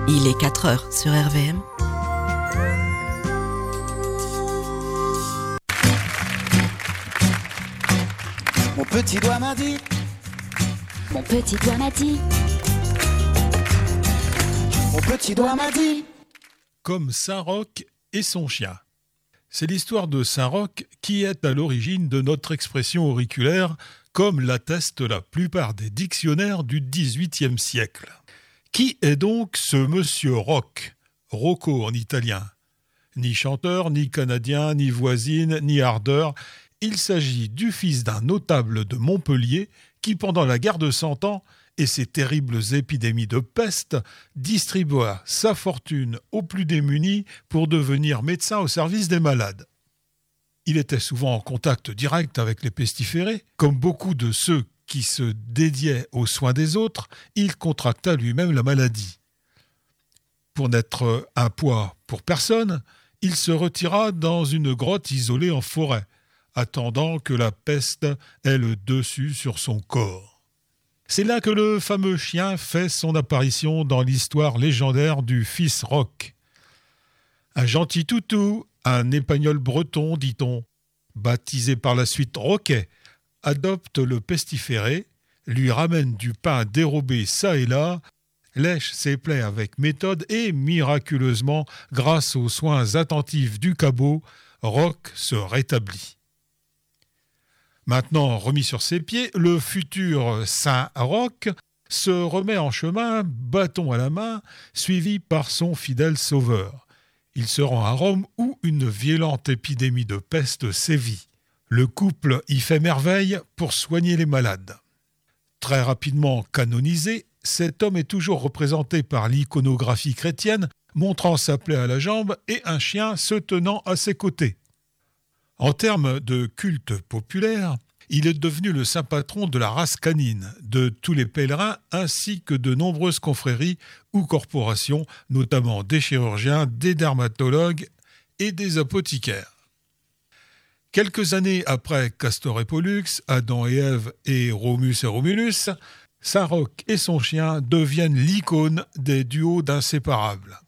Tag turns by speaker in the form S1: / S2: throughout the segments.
S1: Il est 4 heures sur RVM.
S2: Mon petit doigt m'a dit.
S3: Mon petit doigt m'a dit.
S2: Mon petit doigt m'a dit.
S4: Comme Saint-Roch et son chien. C'est l'histoire de Saint-Roch qui est à l'origine de notre expression auriculaire, comme l'attestent la plupart des dictionnaires du XVIIIe siècle. Qui est donc ce monsieur Roch, Rocco en italien? Ni chanteur, ni canadien, ni voisine, ni ardeur. Il s'agit du fils d'un notable de Montpellier qui, pendant la guerre de Cent Ans et ses terribles épidémies de peste, distribua sa fortune aux plus démunis pour devenir médecin au service des malades. Il était souvent en contact direct avec les pestiférés. Comme beaucoup de ceux qui se dédiaient aux soins des autres, il contracta lui-même la maladie. Pour n'être un poids pour personne, il se retira dans une grotte isolée en forêt, attendant que la peste ait le dessus sur son corps. C'est là que le fameux chien fait son apparition dans l'histoire légendaire du fils Roch. Un gentil toutou, un épagnol breton, dit-on, baptisé par la suite Roquet, adopte le pestiféré, lui ramène du pain dérobé çà et là, lèche ses plaies avec méthode et, miraculeusement, grâce aux soins attentifs du cabot, Roch se rétablit. Maintenant remis sur ses pieds, le futur Saint Roch se remet en chemin, bâton à la main, suivi par son fidèle sauveur. Il se rend à Rome où une violente épidémie de peste sévit. Le couple y fait merveille pour soigner les malades. Très rapidement canonisé, cet homme est toujours représenté par l'iconographie chrétienne, montrant sa plaie à la jambe et un chien se tenant à ses côtés. En termes de culte populaire, il est devenu le saint patron de la race canine, de tous les pèlerins ainsi que de nombreuses confréries ou corporations, notamment des chirurgiens, des dermatologues et des apothicaires. Quelques années après Castor et Pollux, Adam et Ève et Romus et Romulus, Saint Roch et son chien deviennent l'icône des duos d'inséparables.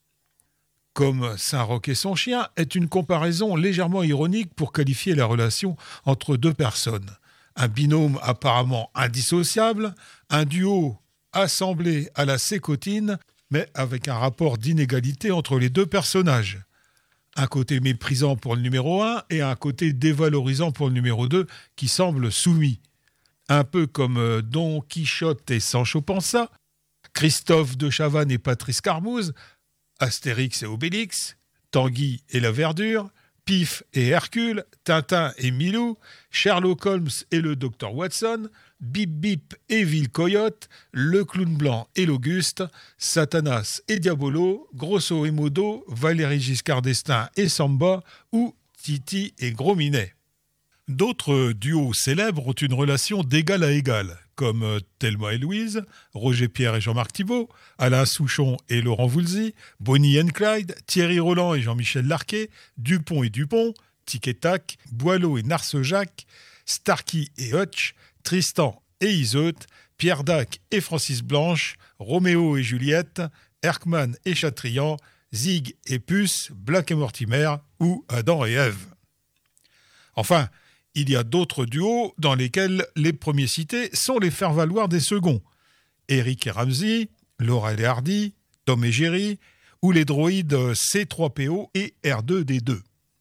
S4: Comme Saint Roch et son chien est une comparaison légèrement ironique pour qualifier la relation entre deux personnes. Un binôme apparemment indissociable, un duo assemblé à la sécotine, mais avec un rapport d'inégalité entre les deux personnages. Un côté méprisant pour le numéro 1 et un côté dévalorisant pour le numéro 2 qui semble soumis. Un peu comme Don Quichotte et Sancho Panza, Christophe de Chavannes et Patrice Carmouze, Astérix et Obélix, Tanguy et la Verdure, Pif et Hercule, Tintin et Milou, Sherlock Holmes et le Dr Watson, Bip Bip et Ville Coyote, le Clown Blanc et l'Auguste, Satanas et Diabolo, Grosso et Modo, Valéry Giscard d'Estaing et Samba, ou Titi et Gros Minet. D'autres duos célèbres ont une relation d'égal à égal, comme Thelma et Louise, Roger Pierre et Jean-Marc Thibault, Alain Souchon et Laurent Voulzy, Bonnie and Clyde, Thierry Roland et Jean-Michel Larquet, Dupont et Dupont, Tic et Tac, Boileau et Narcejac, Starkey et Hutch, Tristan et Iseut, Pierre Dac et Francis Blanche, Roméo et Juliette, Erckmann et Chatrian, Zig et Puce, Black et Mortimer ou Adam et Ève. Enfin, il y a d'autres duos dans lesquels les premiers cités sont les faire-valoir des seconds. Eric et Ramsey, Laurel et Hardy, Tom et Jerry, ou les droïdes C3PO et R2D2.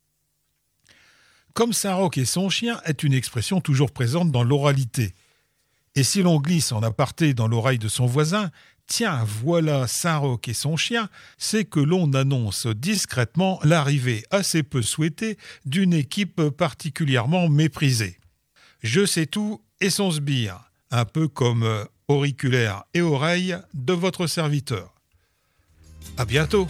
S4: Comme Saint Roch et son chien est une expression toujours présente dans l'oralité. Et si l'on glisse en aparté dans l'oreille de son voisin, tiens, voilà Saint Roch et son chien, c'est que l'on annonce discrètement l'arrivée assez peu souhaitée d'une équipe particulièrement méprisée. Je sais tout et son sbire, un peu comme auriculaire et oreille de votre serviteur. À bientôt.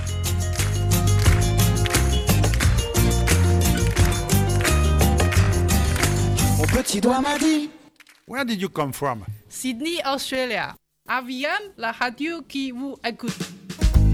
S2: Mon petit doigt m'a dit.
S5: Where did you come from?
S6: Sydney, Australia. Avian, la radio qui vous écoute.